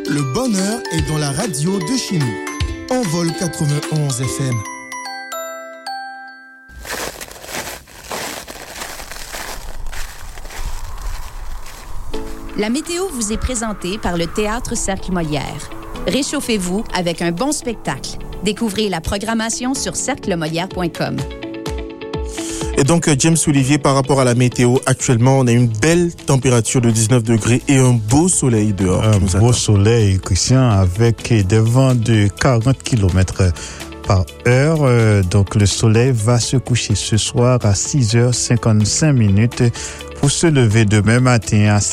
Le bonheur est dans la radio de chez nous. Envol 91 FM. La météo vous est présentée par le Théâtre Cercle Molière. Réchauffez-vous avec un bon spectacle. Découvrez la programmation sur cerclemolière.com. Et donc, James Olivier, par rapport à la météo, actuellement, on a une belle température de 19 degrés et un beau soleil dehors. Un beau soleil, Christian, avec des vents de 40 km par heure. Donc, le soleil va se coucher ce soir à 6h55 pour se lever demain matin à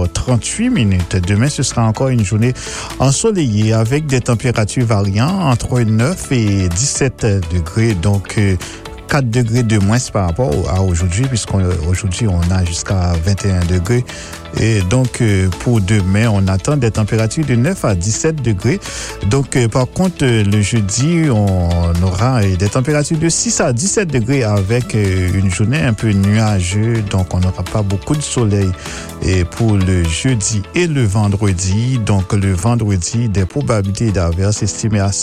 7h38. Demain, ce sera encore une journée ensoleillée avec des températures variant entre 9 et 17 degrés. Donc, 4 degrés de moins par rapport à aujourd'hui, puisqu'aujourd'hui, on a jusqu'à 21 degrés. Et donc, pour demain, on attend des températures de 9 à 17 degrés. Donc, par contre, le jeudi, on aura des températures de 6 à 17 degrés avec une journée un peu nuageuse. Donc, on n'aura pas beaucoup de soleil. Et pour le jeudi et le vendredi, donc le vendredi, des probabilités d'averses estimées à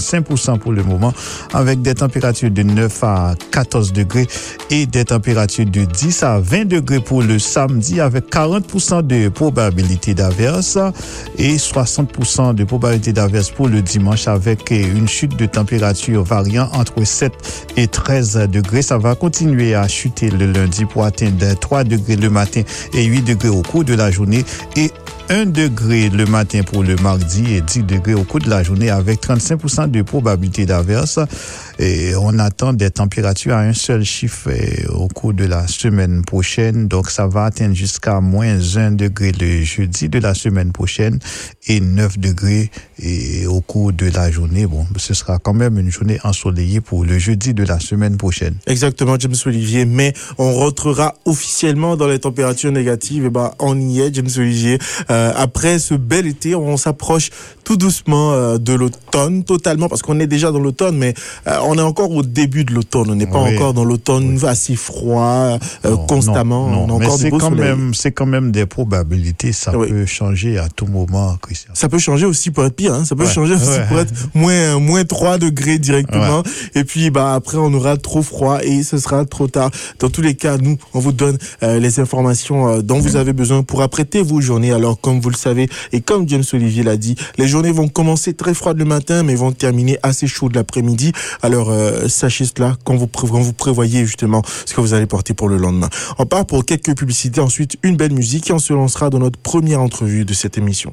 55% pour le moment, avec des températures de 9 à 14 degrés et des températures de 10 à 20 degrés pour le samedi, avec 40% de probabilité d'averse et 60% de probabilité d'averse pour le dimanche, avec une chute de température variant entre 7 et 13 degrés. Ça va continuer à chuter le lundi pour atteindre 3 degrés le matin et 8 degrés au cours de la journée, et 1 degré le matin pour le mardi et 10 degrés au cours de la journée, avec 35% de probabilité d'averse. Et on attend des températures à un seul chiffre au cours de la semaine prochaine. Donc, ça va atteindre jusqu'à moins 1 degré le jeudi de la semaine prochaine et 9 degrés au cours de la journée. Bon, ce sera quand même une journée ensoleillée pour le jeudi de la semaine prochaine. Exactement, James Olivier. Mais on rentrera officiellement dans les températures négatives. Et on y est, James Olivier. Après ce bel été, on s'approche tout doucement de l'automne, totalement, parce qu'on est déjà dans l'automne, mais on est encore au début de l'automne. On n'est pas encore dans l'automne assez froid, constamment. Non, on a encore c'est quand même des probabilités. Ça peut changer à tout moment, Christian. Ça peut changer aussi pour être pire. Ça peut changer aussi pour être moins 3 degrés directement. Et puis, après, on aura trop froid et ce sera trop tard. Dans tous les cas, nous, on vous donne les informations dont vous avez besoin pour apprêter vos journées. Alors, comme vous le savez, et comme James Olivier l'a dit, les journées vont commencer très froides le matin, mais vont terminer assez chaudes l'après-midi. Alors, sachez cela quand vous prévoyez justement ce que vous allez porter pour le lendemain. On part pour quelques publicités, ensuite une belle musique et on se lancera dans notre première entrevue de cette émission.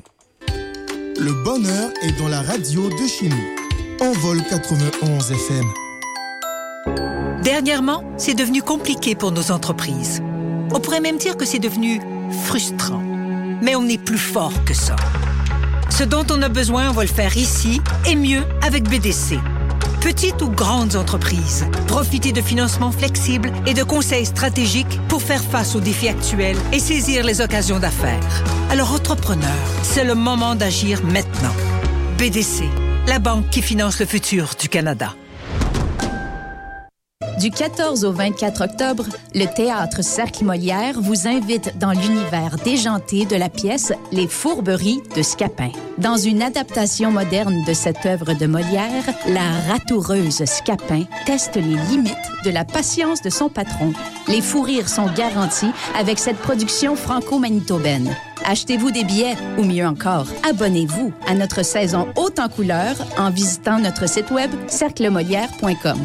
Le bonheur est dans la radio de chez nous. Envol 91 FM. Dernièrement, c'est devenu compliqué pour nos entreprises. On pourrait même dire que c'est devenu frustrant. Mais on est plus fort que ça. Ce dont on a besoin, on va le faire ici et mieux avec BDC. Petites ou grandes entreprises, profitez de financements flexibles et de conseils stratégiques pour faire face aux défis actuels et saisir les occasions d'affaires. Alors, entrepreneurs, c'est le moment d'agir maintenant. BDC, la banque qui finance le futur du Canada. Du 14 au 24 octobre, le Théâtre Cercle Molière vous invite dans l'univers déjanté de la pièce Les Fourberies de Scapin. Dans une adaptation moderne de cette œuvre de Molière, la ratoureuse Scapin teste les limites de la patience de son patron. Les fous rires sont garantis avec cette production franco-manitobaine. Achetez-vous des billets, ou mieux encore, abonnez-vous à notre saison haute en couleurs en visitant notre site web cerclemolière.com.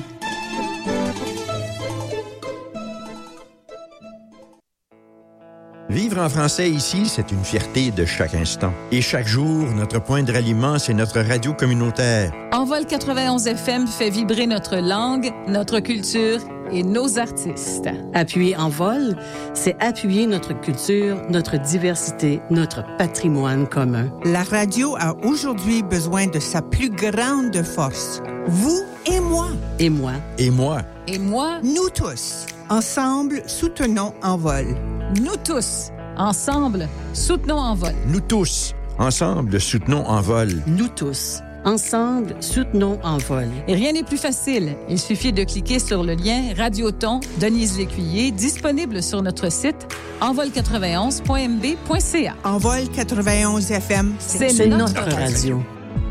Vivre en français ici, c'est une fierté de chaque instant. Et chaque jour, notre point de ralliement, c'est notre radio communautaire. Envol 91 FM fait vibrer notre langue, notre culture et nos artistes. Appuyer Envol, c'est appuyer notre culture, notre diversité, notre patrimoine commun. La radio a aujourd'hui besoin de sa plus grande force. Vous et moi. Et moi. Et moi. Et moi. Nous tous. Ensemble, soutenons Envol. Nous tous. Ensemble, soutenons Envol. Nous tous. Ensemble, soutenons Envol. Nous tous. Ensemble, soutenons Envol. Et rien n'est plus facile. Il suffit de cliquer sur le lien Radioton Denise Lécuyer disponible sur notre site envol91.mb.ca. Envol 91 FM, c'est notre radio.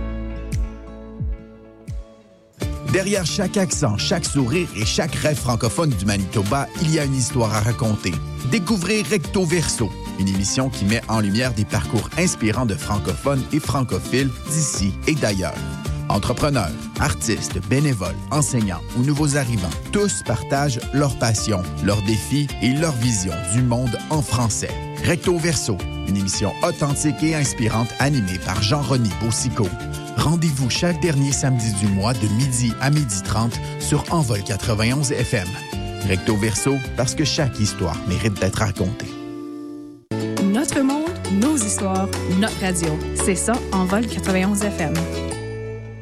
Derrière chaque accent, chaque sourire et chaque rêve francophone du Manitoba, il y a une histoire à raconter. Découvrez Recto Verso, une émission qui met en lumière des parcours inspirants de francophones et francophiles d'ici et d'ailleurs. Entrepreneurs, artistes, bénévoles, enseignants ou nouveaux arrivants, tous partagent leur passion, leurs défis et leur vision du monde en français. Recto Verso, une émission authentique et inspirante animée par Jean-René Boussico. Rendez-vous chaque dernier samedi du mois de midi à 12h30 sur Envol 91 FM. Recto Verso, parce que chaque histoire mérite d'être racontée. Notre monde, nos histoires, notre radio. C'est ça, Envol 91 FM.